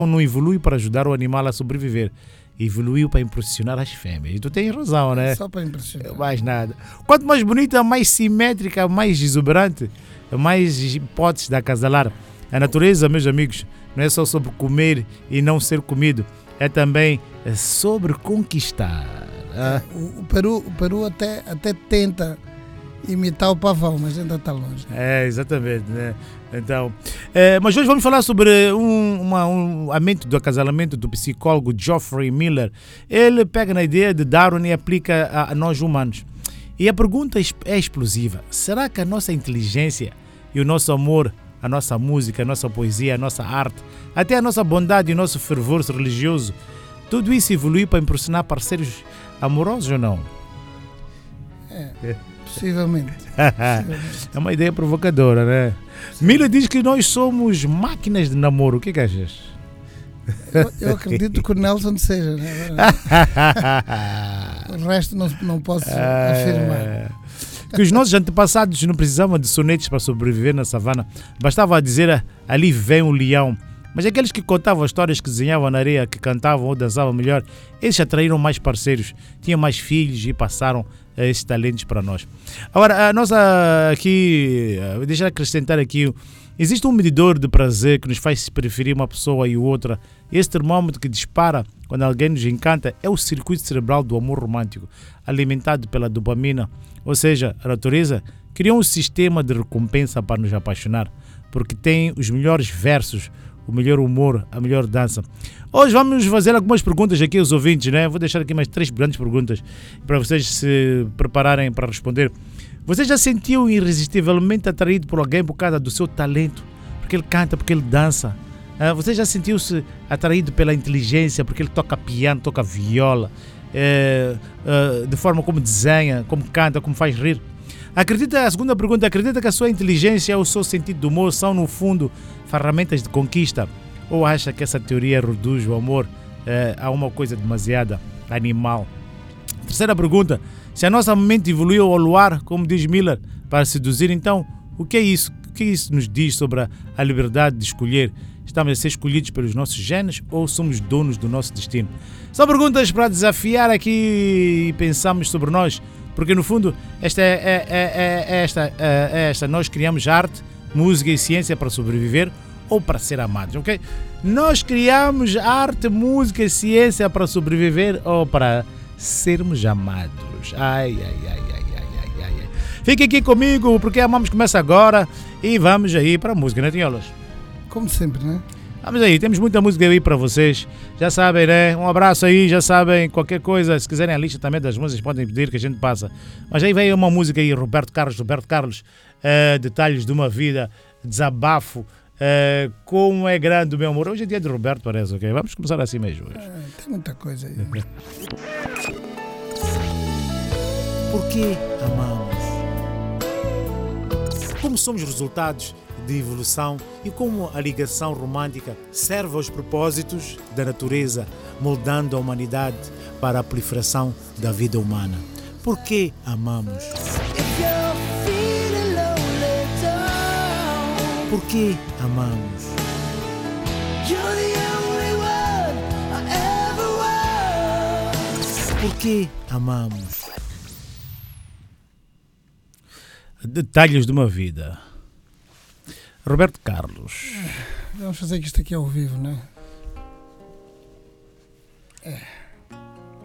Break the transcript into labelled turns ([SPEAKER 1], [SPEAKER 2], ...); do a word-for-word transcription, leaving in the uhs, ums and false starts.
[SPEAKER 1] não evolui para ajudar o animal a sobreviver. Evoluiu para impressionar as fêmeas. E tu tens razão, né?
[SPEAKER 2] Só para impressionar.
[SPEAKER 1] Mais nada. Quanto mais bonita, mais simétrica, mais exuberante, mais hipóteses de acasalar. A natureza, meus amigos, não é só sobre comer e não ser comido. É também sobre conquistar.
[SPEAKER 2] É, o, o Peru, o Peru até, até tenta imitar o pavão, mas ainda está longe.
[SPEAKER 1] É, exatamente, né? Então, é, mas hoje vamos falar sobre um, uma, um aumento do acasalamento do psicólogo Geoffrey Miller. Ele pega na ideia de Darwin e aplica a, a nós humanos. E a pergunta é explosiva. Será que a nossa inteligência e o nosso amor, a nossa música, a nossa poesia, a nossa arte, até a nossa bondade e o nosso fervor religioso, tudo isso evoluiu para impressionar parceiros amorosos ou não?
[SPEAKER 2] É, é. Possivelmente. Possivelmente.
[SPEAKER 1] É uma ideia provocadora, né? Sim. Miller diz que nós somos máquinas de namoro. O que é que achas?
[SPEAKER 2] Eu, eu acredito que o Nelson seja, né? O resto não, não posso ah, afirmar.
[SPEAKER 1] Que os nossos antepassados não precisavam de sonetos para sobreviver na savana. Bastava dizer, ali vem um leão. Mas aqueles que contavam histórias, que desenhavam na areia, que cantavam ou dançavam melhor, eles atraíram mais parceiros, tinham mais filhos e passaram esses talentos para nós. Agora, a nossa aqui, deixa eu acrescentar aqui, existe um medidor de prazer que nos faz preferir uma pessoa e outra. Esse termômetro que dispara quando alguém nos encanta é o circuito cerebral do amor romântico, alimentado pela dopamina. Ou seja, a natureza criou um sistema de recompensa para nos apaixonar, porque tem os melhores versos, o melhor humor, a melhor dança. Hoje vamos fazer algumas perguntas aqui aos ouvintes, né? Vou deixar aqui mais três grandes perguntas para vocês se prepararem para responder. Você já sentiu irresistivelmente atraído por alguém por causa do seu talento? Porque ele canta, porque ele dança? Você já sentiu-se atraído pela inteligência, porque ele toca piano, toca viola, é, é, de forma como desenha, como canta, como faz rir? Acredita, a segunda pergunta, acredita que a sua inteligência e o seu sentido de humor são, no fundo, ferramentas de conquista? Ou acha que essa teoria reduz o amor eh, a uma coisa demasiada animal? Terceira pergunta, se a nossa mente evoluiu ao luar, como diz Miller, para seduzir, então, o que é isso? O que isso nos diz sobre a liberdade de escolher? Estamos a ser escolhidos pelos nossos genes ou somos donos do nosso destino? São perguntas para desafiar aqui e pensarmos sobre nós. Porque no fundo, esta é, é, é, é, esta, é esta, nós criamos arte, música e ciência para sobreviver ou para ser amados, ok? Nós criamos arte, música e ciência para sobreviver ou para sermos amados. Ai, ai, ai, ai, ai, ai, ai, ai. Fique aqui comigo, porque Amamos começa agora e vamos aí para a música, né, Tinholas?
[SPEAKER 2] Como sempre, né?
[SPEAKER 1] Vamos aí, temos muita música aí para vocês. Já sabem, né? Um abraço aí, já sabem, qualquer coisa, se quiserem a lista também das músicas, podem pedir que a gente passa. Mas aí veio uma música aí, Roberto Carlos, Roberto Carlos, uh, Detalhes de uma Vida, Desabafo, uh, Como é Grande o Meu Amor. Hoje é dia de Roberto, parece, ok? Vamos começar assim mesmo hoje.
[SPEAKER 2] É, tem muita coisa aí.
[SPEAKER 1] Por que amamos? Como somos resultados de evolução e como a ligação romântica serve aos propósitos da natureza, moldando a humanidade para a proliferação da vida humana. Por que amamos? Por que amamos? Por que amamos? Detalhes de uma Vida. Roberto Carlos.
[SPEAKER 2] Vamos fazer isto aqui ao vivo, não é? É.